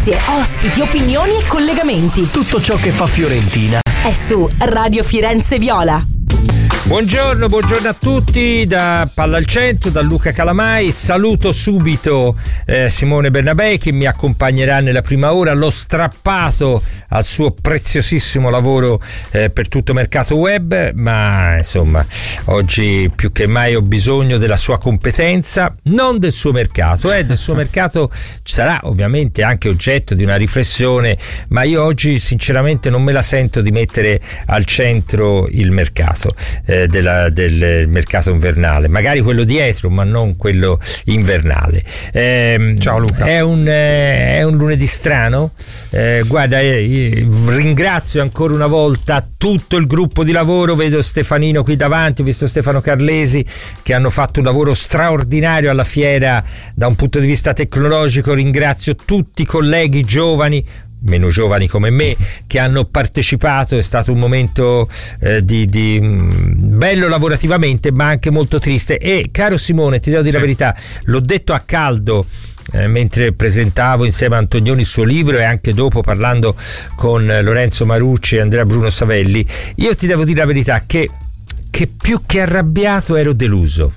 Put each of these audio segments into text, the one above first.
notizie, ospiti, opinioni e collegamenti. Tutto ciò che fa Fiorentina è su Radio Firenze Viola. Buongiorno a tutti da Palla al Centro, da Luca Calamai. Saluto subito Simone Bernabei che mi accompagnerà nella prima ora. L'ho strappato al suo preziosissimo lavoro per tutto Mercato Web, ma insomma oggi più che mai ho bisogno della sua competenza, non del suo mercato. Del suo mercato sarà ovviamente anche oggetto di una riflessione, ma io oggi sinceramente non me la sento di mettere al centro il mercato. Del mercato invernale, magari quello dietro, ma non quello invernale. Ciao Luca. È un lunedì strano. Guarda, ringrazio ancora una volta tutto il gruppo di lavoro. Vedo Stefanino qui davanti, ho visto Stefano Carlesi, che hanno fatto un lavoro straordinario alla fiera da un punto di vista tecnologico. Ringrazio tutti i colleghi giovani, meno giovani come me, che hanno partecipato. È stato un momento di bello lavorativamente, ma anche molto triste. E caro Simone, ti devo dire la verità, l'ho detto a caldo mentre presentavo insieme a Antonioni il suo libro e anche dopo parlando con Lorenzo Marucci e Andrea Bruno Savelli. Io ti devo dire la verità che più che arrabbiato ero deluso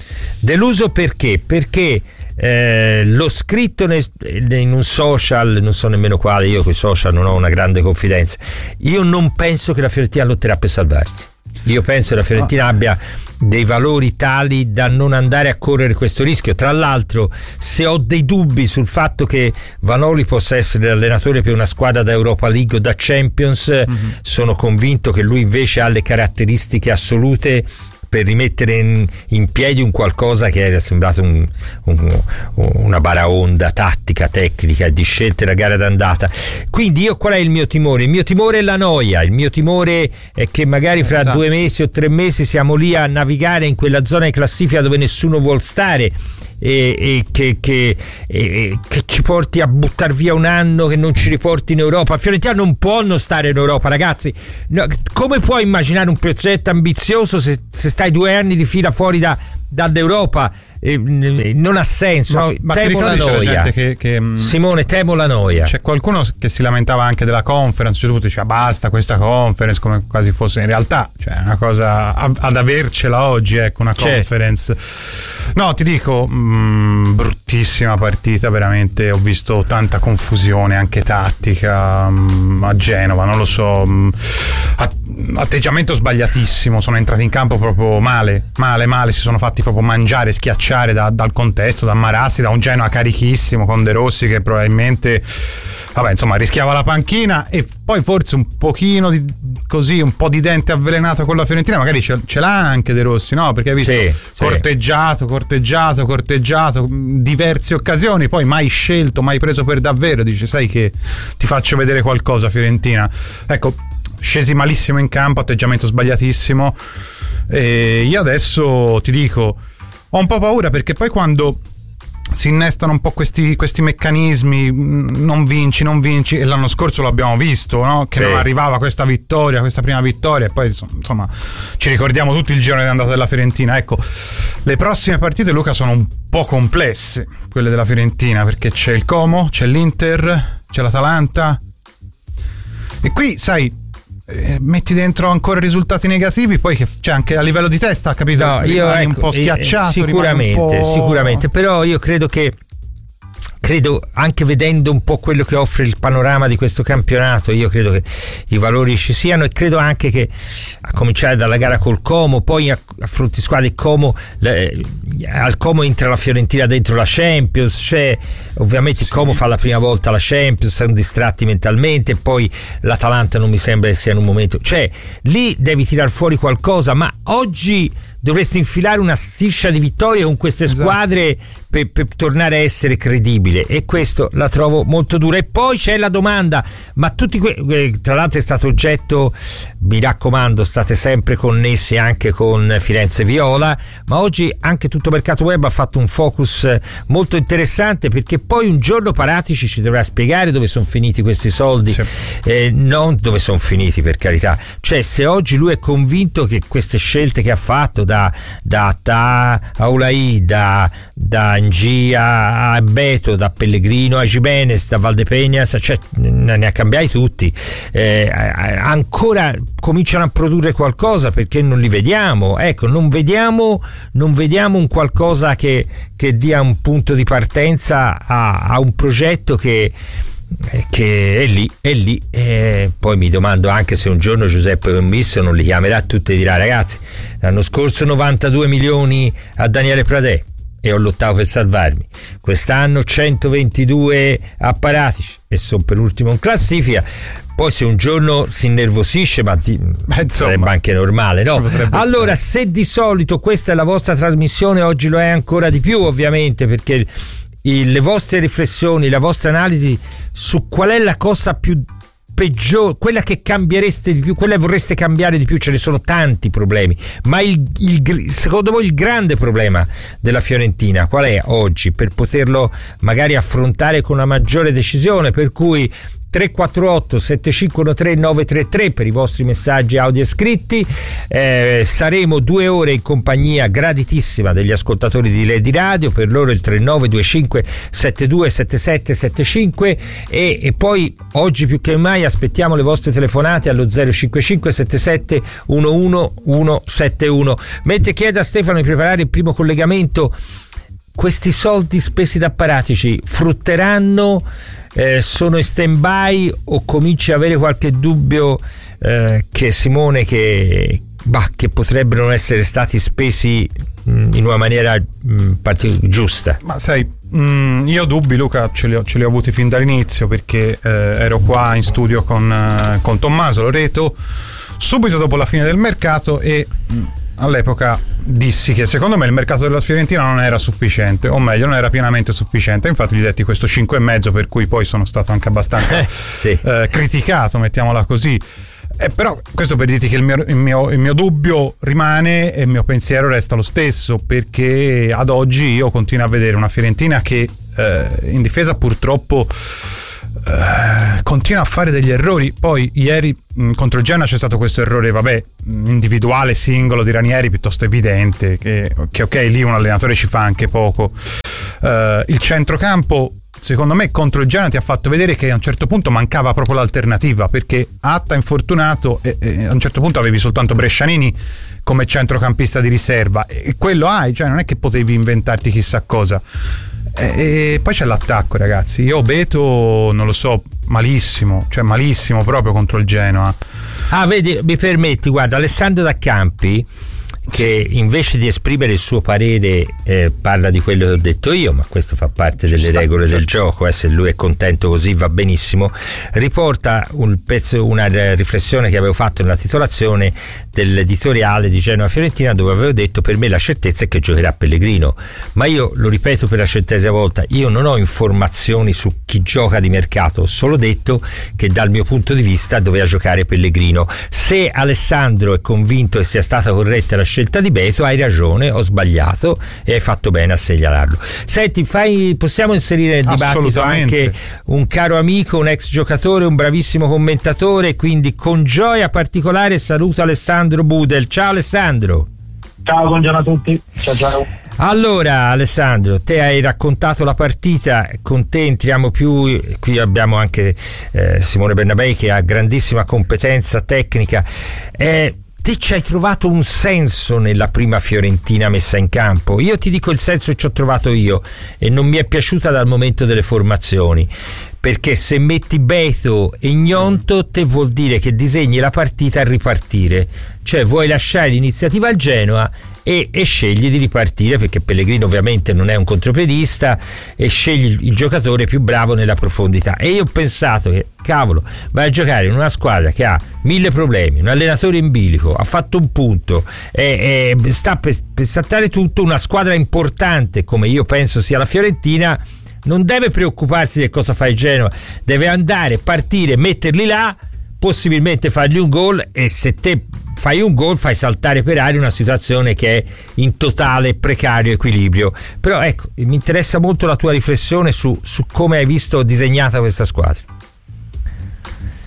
perché l'ho scritto in un social, non so nemmeno quale, io con i social non ho una grande confidenza. Io non penso che la Fiorentina lotterà per salvarsi. Io penso che la Fiorentina abbia dei valori tali da non andare a correre questo rischio. Tra l'altro, se ho dei dubbi sul fatto che Vanoli possa essere l'allenatore per una squadra da Europa League o da Champions, sono convinto che lui invece ha le caratteristiche assolute per rimettere in piedi un qualcosa che era sembrato una baraonda tattica, tecnica e di scelte da gara d'andata. Quindi io qual è il mio timore? Il mio timore è la noia, il mio timore è che magari fra 2 mesi o 3 mesi siamo lì a navigare in quella zona di classifica dove nessuno vuol stare e che ci porti a buttar via un anno, che non ci riporti in Europa. Fiorentina non può non stare in Europa, ragazzi. No, come puoi immaginare un progetto ambizioso se stai 2 anni di fila fuori dall'Europa? Non ha senso. Ma temo la noia. Gente che Simone, temo la noia. C'è qualcuno che si lamentava anche della conference, cioè tutto diceva basta questa conference, come quasi fosse in realtà, cioè una cosa ad avercela oggi, ecco, una conference. No, ti dico, bruttissima partita, veramente. Ho visto tanta confusione anche tattica a Genova, non lo so, atteggiamento sbagliatissimo, sono entrati in campo proprio male, si sono fatti proprio mangiare, schiacciare dal contesto, da Marazzi, da un Genoa carichissimo con De Rossi che probabilmente rischiava la panchina, e poi forse un pochino un po' di dente avvelenato con la Fiorentina magari ce l'ha anche De Rossi, no? Perché hai visto corteggiato diverse occasioni, poi mai scelto, mai preso per davvero. Dice, sai che ti faccio vedere qualcosa, Fiorentina. Ecco, scesi malissimo in campo, atteggiamento sbagliatissimo, e io adesso ti dico ho un po' paura, perché poi quando si innestano un po' questi meccanismi, non vinci, e l'anno scorso l'abbiamo visto, no? Che non arrivava questa prima vittoria, e poi insomma ci ricordiamo tutti il girone d'andata della Fiorentina. Ecco, le prossime partite, Luca, sono un po' complesse, quelle della Fiorentina, perché c'è il Como, c'è l'Inter, c'è l'Atalanta, e qui sai, metti dentro ancora risultati negativi, poi che c'è anche a livello di testa, capito? No, io un po' schiacciato, sicuramente, però io credo anche vedendo un po' quello che offre il panorama di questo campionato, io credo che i valori ci siano, e credo anche che a cominciare dalla gara col Como, poi affronti squadre Como, al Como entra la Fiorentina dentro la Champions, cioè ovviamente il Como fa la prima volta la Champions, sono distratti mentalmente, poi l'Atalanta non mi sembra che sia in un momento, cioè lì devi tirar fuori qualcosa, ma oggi dovresti infilare una striscia di vittorie con queste squadre per tornare a essere credibile, e questo la trovo molto dura. E poi c'è la domanda, ma tutti tra l'altro è stato oggetto, mi raccomando, state sempre connessi anche con Firenze Viola, ma oggi anche tutto Mercato Web ha fatto un focus molto interessante, perché poi un giorno Paratici ci dovrà spiegare dove sono finiti questi soldi, non dove sono finiti, per carità, cioè se oggi lui è convinto che queste scelte che ha fatto da da Aulaí, da Ngia a Beto, da Pellegrino a Jimenez, da Valdepeñas, cioè ne ha cambiati tutti. Ancora cominciano a produrre qualcosa perché non li vediamo, ecco, non vediamo un qualcosa che dia un punto di partenza a un progetto che è lì. Poi mi domando anche se un giorno Giuseppe Commisso non li chiamerà tutti e dirà: ragazzi, l'anno scorso 92 milioni a Daniele Pradè e ho lottato per salvarmi, quest'anno 122 a Paratici e sono per ultimo in classifica. Poi se un giorno si innervosisce, ma sarebbe anche normale, no? Allora, se di solito questa è la vostra trasmissione, oggi lo è ancora di più, ovviamente, perché le vostre riflessioni, la vostra analisi su qual è la cosa più peggiore, quella che cambiereste di più, quella che vorreste cambiare di più. Ce ne sono tanti problemi, ma secondo voi il grande problema della Fiorentina qual è oggi, per poterlo magari affrontare con una maggiore decisione? Per cui 348 7513 933 per i vostri messaggi audio e scritti. Saremo 2 ore in compagnia graditissima degli ascoltatori di Lady Radio, per loro il 3925 72 77 75 e poi oggi più che mai aspettiamo le vostre telefonate allo 055 77 11 171. Mentre chiedo a Stefano di preparare il primo collegamento, questi soldi spesi da Paratici frutteranno? Sono in stand by o cominci a avere qualche dubbio che Simone che potrebbero non essere stati spesi in una maniera giusta? Ma sai, io dubbi, Luca, ce li ho avuti fin dall'inizio, perché ero qua in studio con Tommaso Loreto subito dopo la fine del mercato e all'epoca dissi che secondo me il mercato della Fiorentina non era sufficiente, o meglio non era pienamente sufficiente. Infatti gli detti questo 5,5, per cui poi sono stato anche abbastanza criticato, mettiamola così. Però questo per dirti che il mio dubbio rimane e il mio pensiero resta lo stesso, perché ad oggi io continuo a vedere una Fiorentina che in difesa purtroppo continua a fare degli errori. Poi ieri contro il Genoa c'è stato questo errore individuale, singolo di Ranieri, piuttosto evidente, che ok, lì un allenatore ci fa anche poco. Il centrocampo secondo me contro il Genoa ti ha fatto vedere che a un certo punto mancava proprio l'alternativa, perché Atta infortunato e a un certo punto avevi soltanto Brescianini come centrocampista di riserva, e quello cioè non è che potevi inventarti chissà cosa. E poi c'è l'attacco, ragazzi. Io Beto non lo so, malissimo proprio contro il Genoa. Vedi, mi permetti, guarda, Alessandro Daccampi, che invece di esprimere il suo parere parla di quello che ho detto io, ma questo fa parte delle regole del gioco, se lui è contento così va benissimo. Riporta una riflessione che avevo fatto nella titolazione dell'editoriale di Genoa Fiorentina, dove avevo detto: per me la certezza è che giocherà Pellegrino, ma io lo ripeto per la 100ª volta, io non ho informazioni su chi gioca di mercato, ho solo detto che dal mio punto di vista doveva giocare Pellegrino. Se Alessandro è convinto che sia stata corretta la scelta di Beto, hai ragione, ho sbagliato e hai fatto bene a segnalarlo. Senti, possiamo inserire nel dibattito anche un caro amico, un ex giocatore, un bravissimo commentatore, quindi con gioia particolare saluto Alessandro Budel. Ciao Alessandro. Ciao, buongiorno a tutti. Ciao. Allora Alessandro, te hai raccontato la partita, con te entriamo più, qui abbiamo anche Simone Bernabei che ha grandissima competenza tecnica. Te ci hai trovato un senso nella prima Fiorentina messa in campo? Io ti dico il senso che ci ho trovato io, e non mi è piaciuta dal momento delle formazioni, perché se metti Beto e Gnonto te vuol dire che disegni la partita a ripartire, cioè vuoi lasciare l'iniziativa al Genoa e scegli di ripartire, perché Pellegrino ovviamente non è un contropiedista, e scegli il giocatore più bravo nella profondità. E io ho pensato che cavolo, vai a giocare in una squadra che ha 1000 problemi, un allenatore in bilico, ha fatto un punto, sta per saltare tutto, una squadra importante come io penso sia la Fiorentina non deve preoccuparsi di cosa fa il Genoa, deve andare, partire, metterli là, possibilmente fargli un gol, e se te fai un gol fai saltare per aria una situazione che è in totale precario equilibrio. Però ecco, mi interessa molto la tua riflessione su come hai visto disegnata questa squadra.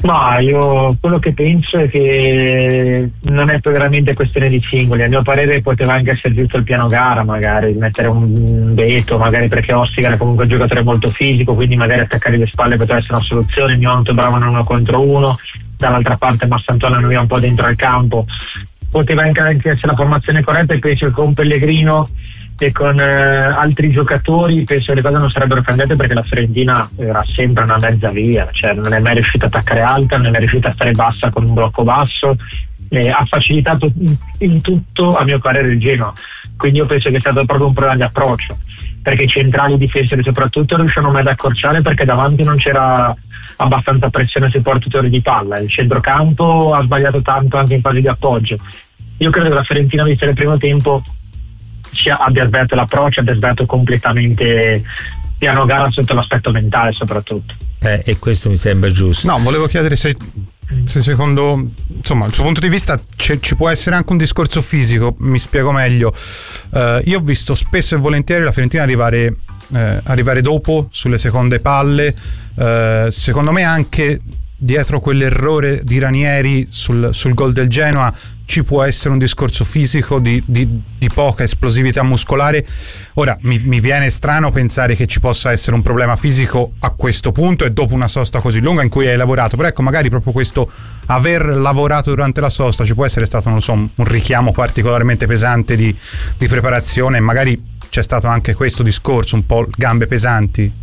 Ma io quello che penso è che non è veramente questione di singoli. A mio parere poteva anche essere giusto il piano gara, magari mettere un vetto, magari perché Ostigar è comunque un giocatore molto fisico, quindi magari attaccare le spalle poteva essere una soluzione. Gnonto bravo in 1 contro 1, dall'altra parte Massantona non un po' dentro al campo. Poteva anche essere la formazione corretta, e penso che con Pellegrino e con altri giocatori penso che le cose non sarebbero cambiate, perché la Fiorentina era sempre una mezza via, cioè non è mai riuscita a attaccare alta, non è mai riuscita a stare bassa con un blocco basso, ha facilitato in tutto a mio parere il Genoa, quindi io penso che è stato proprio un problema di approccio, perché i centrali difensori soprattutto non riuscivano mai ad accorciare, perché davanti non c'era abbastanza pressione sui portatori di palla, il centrocampo ha sbagliato tanto anche in fase di appoggio. Io credo che la Fiorentina, vista nel primo tempo, abbia sbagliato l'approccio, abbia sbagliato completamente piano gara sotto l'aspetto mentale soprattutto. E questo mi sembra giusto. No, volevo chiedere se secondo, insomma, dal suo punto di vista ci può essere anche un discorso fisico. Mi spiego meglio. Io ho visto spesso e volentieri la Fiorentina arrivare dopo sulle seconde palle, secondo me anche dietro quell'errore di Ranieri sul gol del Genoa ci può essere un discorso fisico di poca esplosività muscolare. Ora mi viene strano pensare che ci possa essere un problema fisico a questo punto e dopo una sosta così lunga in cui hai lavorato, però ecco, magari proprio questo aver lavorato durante la sosta ci può essere stato, non so, un richiamo particolarmente pesante di preparazione, magari c'è stato anche questo discorso, un po' gambe pesanti.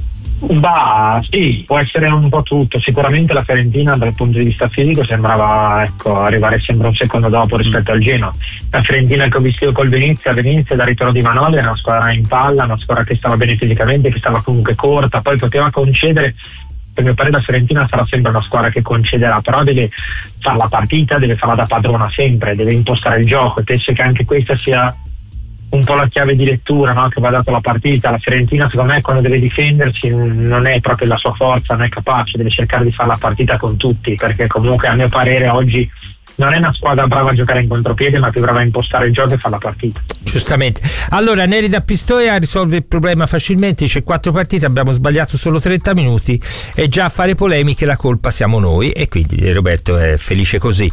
Bah, sì, può essere un po' tutto. Sicuramente la Fiorentina dal punto di vista fisico sembrava arrivare sempre un secondo dopo rispetto al Genoa. La Fiorentina che ho visto io col Venezia dal ritorno di Vanoli era una squadra in palla, una squadra che stava bene fisicamente, che stava comunque corta, poi poteva concedere. Per mio parere la Fiorentina sarà sempre una squadra che concederà, però deve fare la partita, deve farla da padrona sempre, deve impostare il gioco, e penso che anche questa sia un po' la chiave di lettura, no? Che va dato la partita. La Fiorentina secondo me quando deve difendersi non è proprio la sua forza, non è capace, deve cercare di fare la partita con tutti, perché comunque a mio parere oggi non è una squadra brava a giocare in contropiede, ma più brava a impostare il gioco e fare la partita. Giustamente. Allora Neri da Pistoia risolve il problema facilmente, dice 4 partite, abbiamo sbagliato solo 30 minuti e già a fare polemiche la colpa siamo noi, e quindi Roberto è felice così.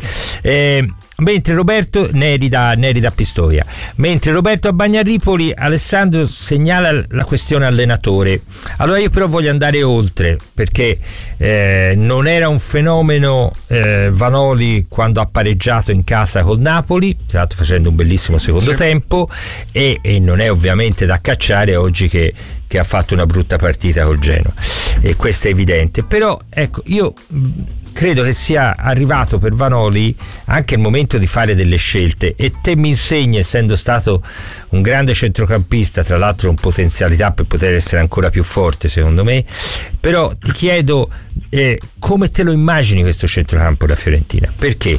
Mentre Roberto Neri da Pistoia, mentre Roberto a Bagnaripoli, Alessandro segnala la questione allenatore. Allora io però voglio andare oltre, perché non era un fenomeno Vanoli quando ha pareggiato in casa col Napoli, tra l'altro facendo un bellissimo secondo tempo, e non è ovviamente da cacciare oggi che ha fatto una brutta partita col Genoa, e questo è evidente. Però ecco, io credo che sia arrivato per Vanoli anche il momento di fare delle scelte, e te mi insegni, essendo stato un grande centrocampista, tra l'altro con potenzialità per poter essere ancora più forte secondo me, però ti chiedo come te lo immagini questo centrocampo della Fiorentina?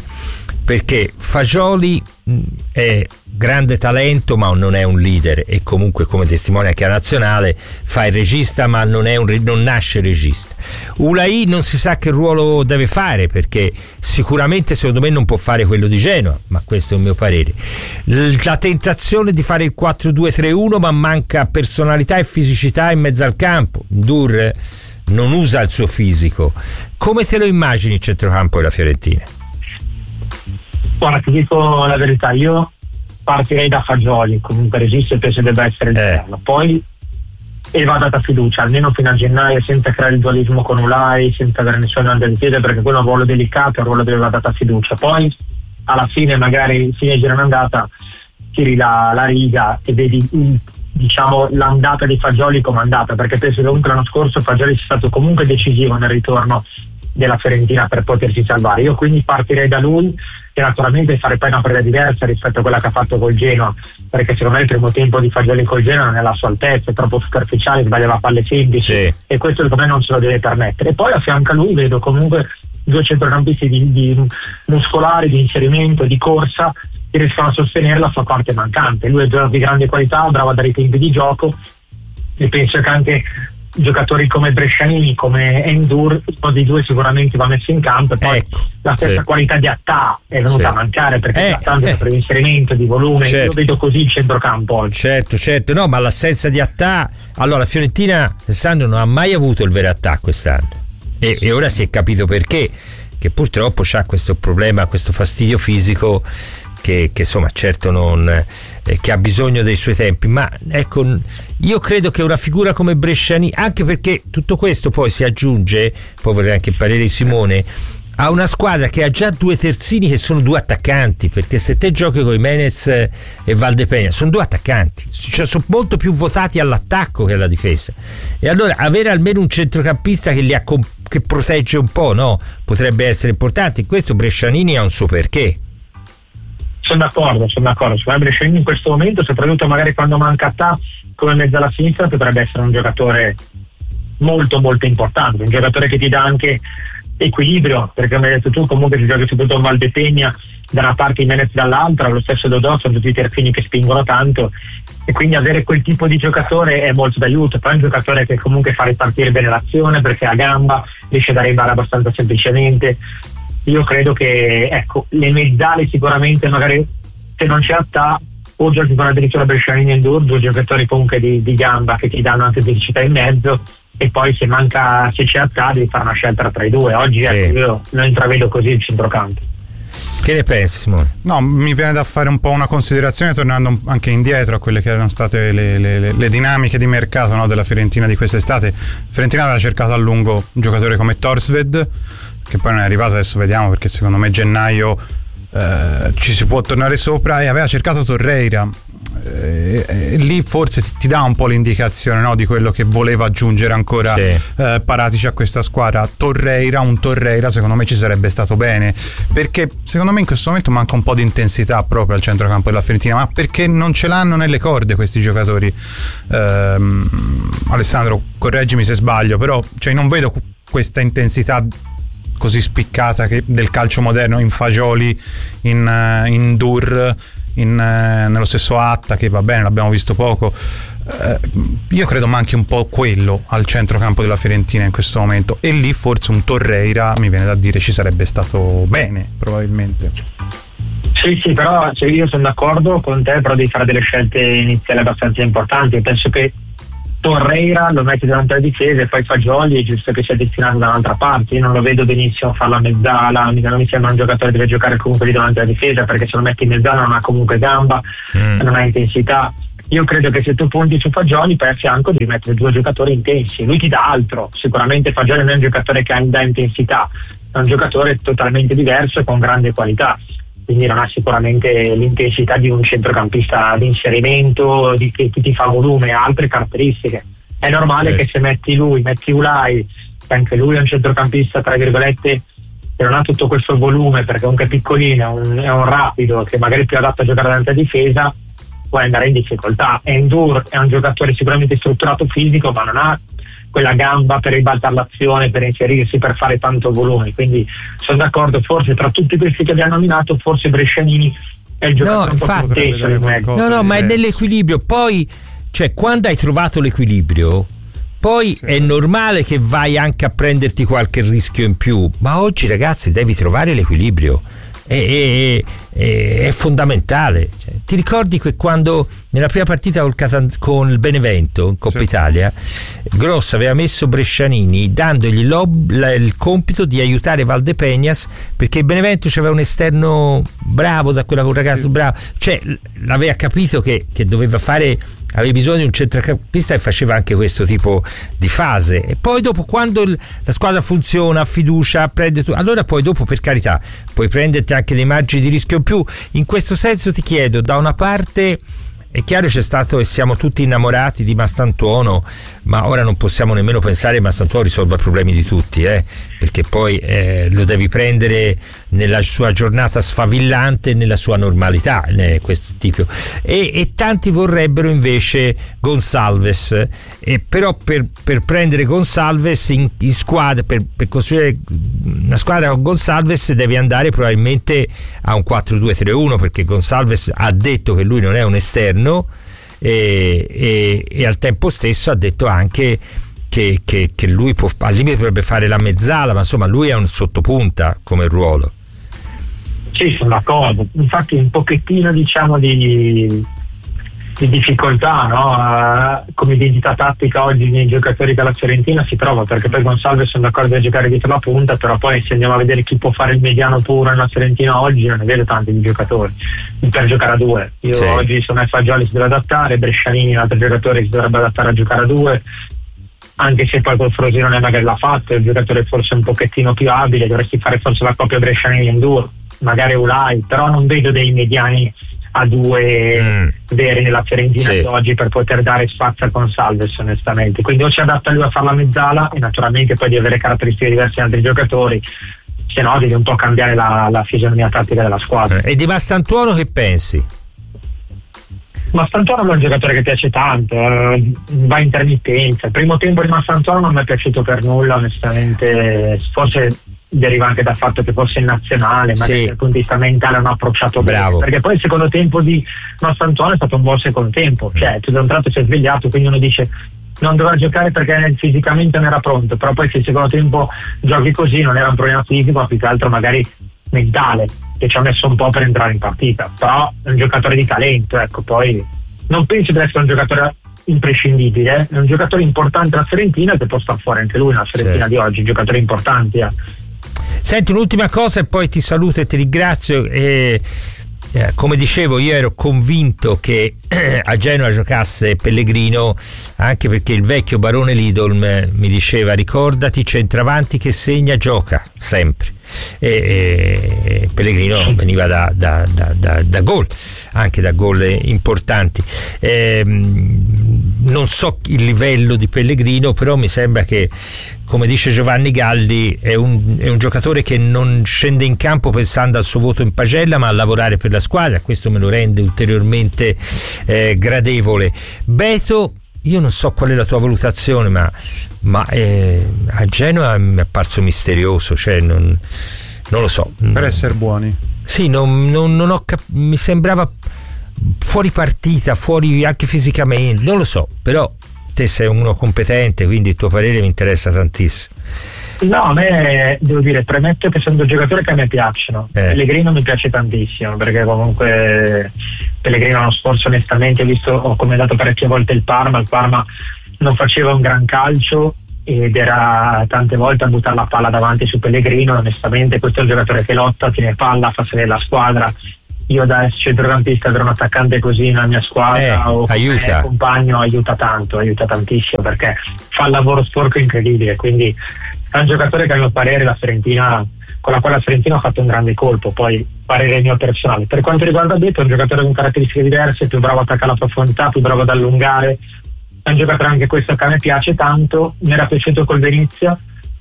Perché Fagioli è grande talento ma non è un leader, e comunque come testimonia anche a nazionale fa il regista ma non nasce regista. Ulai non si sa che ruolo deve fare, perché sicuramente secondo me non può fare quello di Genoa, ma questo è il mio parere. La tentazione di fare il 4-2-3-1, ma manca personalità e fisicità in mezzo al campo. Dur non usa il suo fisico. Come te lo immagini il centrocampo della Fiorentina? Guarda, ti dico la verità, io partirei da Fagioli, comunque resiste e penso debba essere il poi e va data fiducia almeno fino a gennaio, senza creare il dualismo con Ulai, senza avere nessuno al piede, perché quello è un ruolo delicato, è un ruolo dove va data fiducia. Poi alla fine, magari fine girone andata, tiri la riga e vedi l'andata di Fagioli come andata, perché penso che comunque l'anno scorso Fagioli sia stato comunque decisivo nel ritorno della Fiorentina per potersi salvare. Io quindi partirei da lui, e naturalmente fare poi una partita diversa rispetto a quella che ha fatto col Genoa, perché secondo me il primo tempo di Fagioli col Genoa non è alla sua altezza, è troppo superficiale, sbagliava palle semplici, e questo secondo me non se lo deve permettere. E poi a fianco a lui vedo comunque 2 centrocampisti di muscolari, di inserimento, di corsa, che riescono a sostenere la sua parte mancante. Lui è di grande qualità, bravo a dare i tempi di gioco, e penso che anche giocatori come Brescianini, come Endur, uno dei due sicuramente va messo in campo, e poi la stessa qualità di Attà è venuta a mancare, perché è tanto per l'inserimento di volume. Io vedo così il centrocampo oggi. Certo, no, ma l'assenza di Attà, allora la Fiorentina, Alessandro, non ha mai avuto il vero Attà quest'anno. e ora si è capito perché, che purtroppo c'ha questo problema, questo fastidio fisico che insomma certo non che ha bisogno dei suoi tempi, ma ecco, io credo che una figura come Brescianini, anche perché tutto questo poi si aggiunge, poi vorrei anche il parere di Simone, a una squadra che ha già 2 terzini che sono 2 attaccanti, perché se te giochi con Jimenez e Valdepeñas sono 2 attaccanti, cioè sono molto più votati all'attacco che alla difesa, e allora avere almeno un centrocampista che protegge un po', no? Potrebbe essere importante. In questo Brescianini ha un suo perché. Sono d'accordo. Secondo me Brescianini in questo momento, soprattutto magari quando manca Tà come mezzo alla sinistra, potrebbe essere un giocatore molto molto importante, un giocatore che ti dà anche equilibrio, perché come hai detto tu comunque si gioca soprattutto Valdepeñas da una parte e Jimenez dall'altra, lo stesso Dodò, sono tutti terzini che spingono tanto, e quindi avere quel tipo di giocatore è molto d'aiuto. Poi è un giocatore che comunque fa ripartire bene l'azione perché ha gamba, riesce ad arrivare abbastanza semplicemente. Io credo che, ecco, le mezzali sicuramente, magari se non c'è Tà, o giochi con addirittura Brescianini e Ndour, 2 giocatori comunque di gamba che ti danno anche fisicità in mezzo, e poi se c'è Tà devi fare una scelta tra i 2. Oggi sì. Ecco, io lo intravedo così il centrocampo. Che ne pensi, Simone? No, mi viene da fare un po' una considerazione tornando anche indietro a quelle che erano state le dinamiche di mercato, no, della Fiorentina di quest'estate. Fiorentina aveva cercato a lungo un giocatore come Torsved, che poi non è arrivato, adesso vediamo, perché secondo me gennaio ci si può tornare sopra, e aveva cercato Torreira. Lì forse ti dà un po' l'indicazione, no, di quello che voleva aggiungere ancora, sì. Paratici a questa squadra. Un Torreira secondo me ci sarebbe stato bene, perché secondo me in questo momento manca un po' di intensità proprio al centrocampo della Fiorentina, ma perché non ce l'hanno nelle corde questi giocatori. Alessandro, correggimi se sbaglio, però cioè, non vedo questa intensità così spiccata del calcio moderno in Fagioli, in Dur, nello stesso Atta, che va bene, l'abbiamo visto poco. Io credo manchi un po' quello al centrocampo della Fiorentina in questo momento, e lì forse un Torreira, mi viene da dire, ci sarebbe stato bene probabilmente. Sì, però io sono d'accordo con te, però devi fare delle scelte iniziali abbastanza importanti. Penso che Torreira lo metti davanti alla difesa e poi Fagioli è giusto che sia destinato da un'altra parte. Io non lo vedo benissimo fare la mezzala, non mi sembra un giocatore che deve giocare comunque lì davanti alla difesa, perché se lo metti in mezzala non ha comunque gamba, non ha intensità. Io credo che se tu punti su Fagioli, poi a fianco devi mettere 2 giocatori intensi. Lui ti dà altro, sicuramente Fagioli non è un giocatore che dà intensità, è un giocatore totalmente diverso e con grande qualità, quindi non ha sicuramente l'intensità di un centrocampista di inserimento, che ti fa volume, ha altre caratteristiche. È normale, certo, che se metti Ulai, anche lui è un centrocampista tra virgolette che non ha tutto questo volume, perché comunque è piccolino, è un rapido che magari è più adatto a giocare davanti a difesa, può andare in difficoltà. Endur è un giocatore sicuramente strutturato fisico, ma non ha quella gamba per ribaltare l'azione, per inserirsi, per fare tanto volume. Quindi sono d'accordo, forse tra tutti questi che abbiamo nominato, forse Brescianini è il giocatore un po' più teso. No, ma è nell'equilibrio. Poi, cioè, quando hai trovato l'equilibrio, poi sì, è normale che vai anche a prenderti qualche rischio in più, ma oggi, ragazzi, devi trovare l'equilibrio. È fondamentale. Cioè, ti ricordi che quando nella prima partita con il Benevento in Coppa, sì, Italia, Gross aveva messo Brescianini dandogli il compito di aiutare Valdepeñas, perché il Benevento c'aveva un esterno bravo, da quella con un ragazzo, sì, bravo, cioè l'aveva capito che doveva fare, aveva bisogno di un centrocampista e faceva anche questo tipo di fase. E poi dopo, quando la squadra funziona, fiducia, prende tu, allora poi dopo, per carità, puoi prenderti anche dei margini di rischio in più. In questo senso ti chiedo, da una parte è chiaro, c'è stato, e siamo tutti innamorati di Mastantuono, ma ora non possiamo nemmeno pensare che Mastantuono risolva i problemi di tutti, perché poi lo devi prendere nella sua giornata sfavillante, nella sua normalità, questo tipo. E tanti vorrebbero invece Gonçalves, però per prendere Gonçalves in squadra, per costruire una squadra con Gonçalves, devi andare probabilmente a un 4-2-3-1, perché Gonçalves ha detto che lui non è un esterno, e al tempo stesso ha detto anche che lui al limite potrebbe fare la mezzala, ma insomma lui è un sottopunta come ruolo. Sì, sono d'accordo. Infatti un pochettino, diciamo, di di difficoltà, no? Come identità tattica oggi nei giocatori della Fiorentina si trova, perché poi Gonçalves sono d'accordo a giocare dietro la punta, però poi se andiamo a vedere chi può fare il mediano puro nella Fiorentina oggi non ne vedo tanti di giocatori per giocare a due. Io oggi sono Fagioli si deve adattare, Brescianini un altro giocatore si dovrebbe adattare a giocare a due, anche se poi col Frosinone magari l'ha fatto, è un giocatore forse un pochettino più abile, dovresti fare forse la coppia Brescianini-Enduro, magari Ulai, però non vedo dei mediani a due veri nella Fiorentina di oggi per poter dare spazio a Gonçalves, onestamente. Quindi o si adatta lui a fare la mezzala e naturalmente poi di avere caratteristiche diverse da altri giocatori, se no devi un po' cambiare la fisionomia tattica della squadra. E di Mastantuono che pensi? Mastantuono è un giocatore che piace tanto, va intermittenza. Il primo tempo di Mastantuono non mi è piaciuto per nulla, onestamente, forse deriva anche dal fatto che fosse in nazionale, ma dal punto di vista mentale non ha approcciato bene, perché poi il secondo tempo di Mastantuono è stato un buon secondo tempo, cioè tu da un tratto si è svegliato, quindi uno dice non doveva giocare perché fisicamente non era pronto, però poi se il secondo tempo giochi così non era un problema fisico, ma più che altro magari mentale, che ci ha messo un po' per entrare in partita, però è un giocatore di talento, ecco. Poi non penso di essere un giocatore imprescindibile, è un giocatore importante alla Fiorentina che può star fuori anche lui nella Fiorentina di oggi, un giocatore importante. Senti, un'ultima cosa e poi ti saluto e ti ringrazio. Come dicevo, io ero convinto che a Genova giocasse Pellegrino, anche perché il vecchio barone Lidl mi diceva: ricordati, centravanti che segna gioca sempre. E Pellegrino veniva da gol, anche da gol importanti. Non so il livello di Pellegrino, però mi sembra che, come dice Giovanni Galli, è un giocatore che non scende in campo pensando al suo voto in pagella, ma a lavorare per la squadra. Questo me lo rende ulteriormente gradevole. Beto, io non so qual è la tua valutazione, ma a Genova mi è apparso misterioso, cioè non lo so. Per essere buoni. Sì, mi sembrava fuori partita, fuori anche fisicamente, non lo so, però te sei uno competente, quindi il tuo parere mi interessa tantissimo. No, a me, devo dire, premetto che sono due giocatori che a me piacciono. Pellegrino mi piace tantissimo, perché comunque Pellegrino l'anno scorso onestamente ho commentato parecchie volte il Parma non faceva un gran calcio ed era tante volte a buttare la palla davanti su Pellegrino. Onestamente questo è un giocatore che lotta, tiene palla, fa sedere la squadra. Io da centrocampista avere un attaccante così nella mia squadra o come compagno aiuta tanto, aiuta tantissimo, perché fa il lavoro sporco incredibile. Quindi è un giocatore che a mio parere con la quale la Fiorentina ha fatto un grande colpo. Poi parere mio personale. Per quanto riguarda Beto, è un giocatore con caratteristiche diverse, più bravo a attaccare la profondità, più bravo ad allungare. È un giocatore anche questo che a me piace tanto, mi era piaciuto col Venezia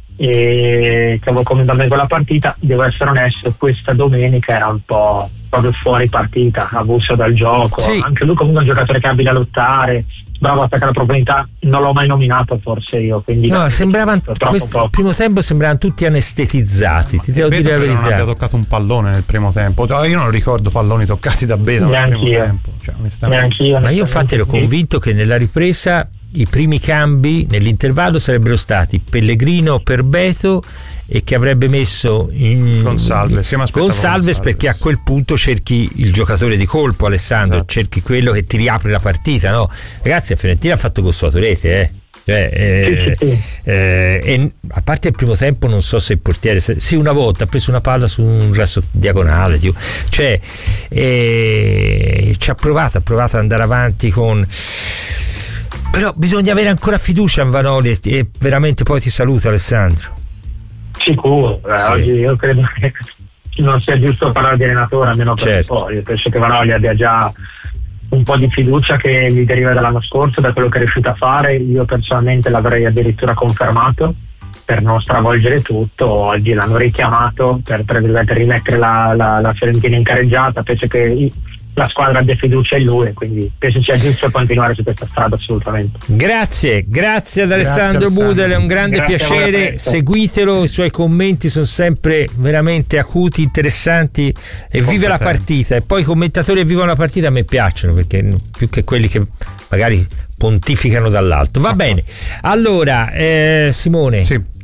e che avevo commentato in quella partita. Devo essere onesto, questa domenica era un po' proprio fuori partita, abuso dal gioco. Anche lui comunque è un giocatore che è abile a lottare, bravo a attaccare la profondità, non l'ho mai nominato forse io, quindi no, sembravano il primo tempo sembravano tutti anestetizzati, ti devo dire la verità. Non abbia toccato un pallone nel primo tempo, io non ricordo palloni toccati da Beto nel primo tempo, neanch'io, ma io infatti ero convinto che nella ripresa i primi cambi nell'intervallo sarebbero stati Pellegrino per Beto e che avrebbe messo Gonçalves, perché a quel punto cerchi il giocatore di colpo, Alessandro, cerchi quello che ti riapre la partita, no? Ragazzi, la Fiorentina ha fatto costato rete, e a parte il primo tempo non so se il portiere una volta ha preso una palla su un resto diagonale, cioè ci ha provato ad andare avanti però bisogna avere ancora fiducia in Vanoli e veramente poi ti saluto, Alessandro. Sicuro, oggi io credo che non sia giusto parlare di allenatore, almeno per un po'. Io penso che Vanoli abbia già un po' di fiducia che gli deriva dall'anno scorso, da quello che è riuscito a fare. Io personalmente l'avrei addirittura confermato per non stravolgere tutto. Oggi l'hanno richiamato per rimettere la Fiorentina in careggiata. Penso che la squadra abbia fiducia in lui, quindi penso sia giusto continuare su questa strada, assolutamente. Grazie ad Alessandro Budel, è un grande piacere, seguitelo, i suoi commenti sono sempre veramente acuti, interessanti e vive la partita. E poi i commentatori che vivono la partita a me piacciono, perché più che quelli che magari pontificano dall'alto. Va bene, allora Simone,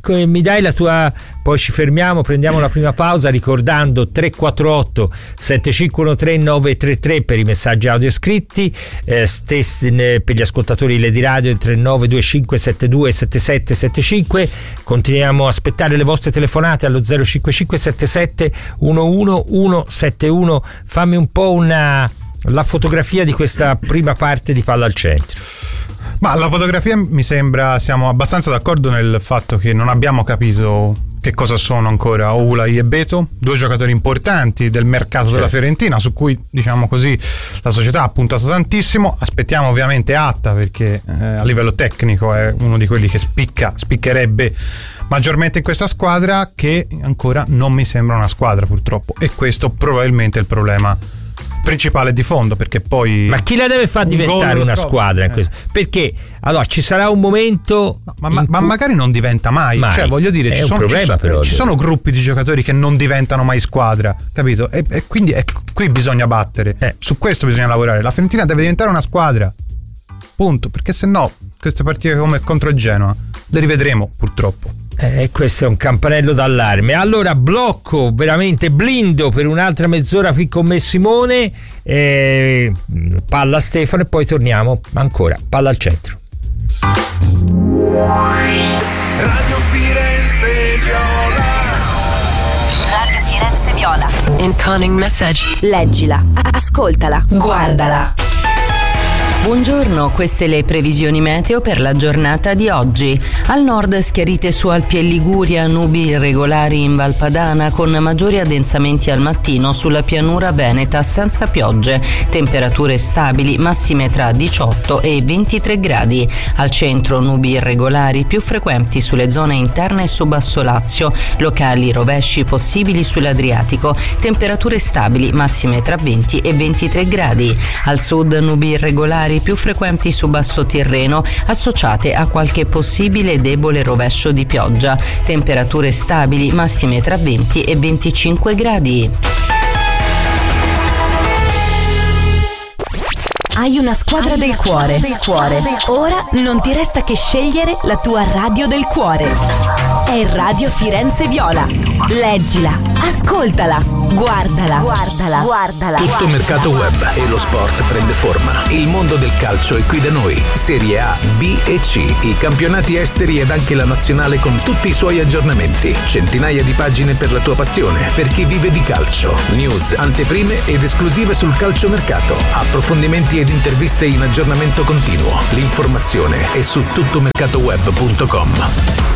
mi dai la tua, poi ci fermiamo, prendiamo la prima pausa ricordando 348 7513 933 per i messaggi audio scritti, per gli ascoltatori Lady Radio 3925 72 77 75. Continuiamo a aspettare le vostre telefonate allo 055 77 11171. Fammi un po' la fotografia di questa prima parte di Palla al Centro. Ma la fotografia mi sembra, siamo abbastanza d'accordo nel fatto che non abbiamo capito che cosa sono ancora Oulay e Beto, due giocatori importanti del mercato della Fiorentina, su cui, diciamo così, la società ha puntato tantissimo. Aspettiamo ovviamente Atta, perché a livello tecnico è uno di quelli che spiccherebbe maggiormente in questa squadra, che ancora non mi sembra una squadra, purtroppo, e questo probabilmente è il problema principale di fondo, perché poi ma chi la deve far diventare una squadra in questo? Perché allora ci sarà un momento ma magari non diventa mai. Cioè, voglio dire, ci sono gruppi di giocatori che non diventano mai squadra, capito? E quindi qui bisogna battere, su questo bisogna lavorare. La Fiorentina deve diventare una squadra, punto, perché se no queste partite come contro il Genoa le rivedremo, purtroppo. Questo è un campanello d'allarme. Allora blocco, veramente blindo per un'altra mezz'ora qui con me Simone, palla a Stefano e poi torniamo ancora. Palla al Centro. Radio Firenze Viola. Radio Firenze Viola. Incoming message. Leggila, ascoltala, guardala. Buongiorno, queste le previsioni meteo per la giornata di oggi. Al nord schiarite su Alpi e Liguria, nubi irregolari in Valpadana con maggiori addensamenti al mattino sulla pianura veneta senza piogge. Temperature stabili, massime tra 18 e 23 gradi. Al centro nubi irregolari più frequenti sulle zone interne e su Basso Lazio. Locali rovesci possibili sull'Adriatico. Temperature stabili, massime tra 20 e 23 gradi. Al sud nubi irregolari più frequenti su Basso Tirreno, associate a qualche possibile debole rovescio di pioggia. Temperature stabili, massime tra 20 e 25 gradi. Hai una squadra del cuore. Ora non ti resta che scegliere la tua radio del cuore. È Radio Firenze Viola. Leggila, ascoltala, guardala. Tutto mercato web e lo sport prende forma. Il mondo del calcio è qui da noi. Serie A, B e C, i campionati esteri ed anche la nazionale con tutti i suoi aggiornamenti. Centinaia di pagine per la tua passione, per chi vive di calcio. News, anteprime ed esclusive sul calciomercato. Approfondimenti ed interviste in aggiornamento continuo. L'informazione è su tuttomercatoweb.com.